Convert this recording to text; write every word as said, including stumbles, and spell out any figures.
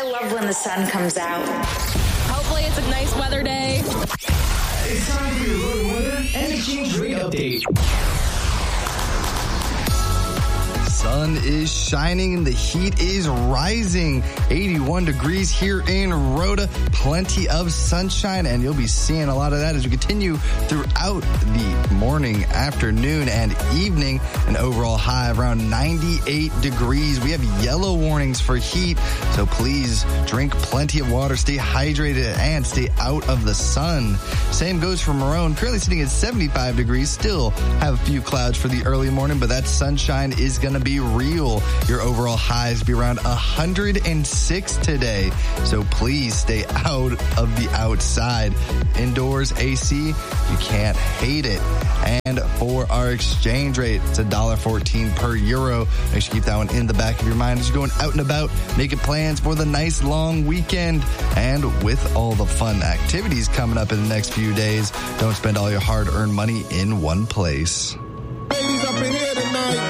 love when the sun comes out. Hopefully it's a nice weather day. It's time for your local weather and exchange rate update. Sun is shining and the heat is rising. eighty-one degrees here in Rhoda. Plenty of sunshine, and you'll be seeing a lot of that as we continue throughout the morning, afternoon, and evening. An overall high of around ninety-eight degrees. We have yellow warnings for heat, so please drink plenty of water, stay hydrated, and stay out of the sun. Same goes for Marone. Currently sitting at seventy-five degrees. Still have a few clouds for the early morning, but that sunshine is going to be real. Your overall highs be around one hundred six today. So please stay out of the outside. Indoors, A C, you can't hate it. And for our exchange rate, it's one dollar fourteen per euro. Make sure you keep that one in the back of your mind as you're going out and about, making plans for the nice long weekend. And with all the fun activities coming up in the next few days, don't spend all your hard-earned money in one place. Ladies up in here tonight.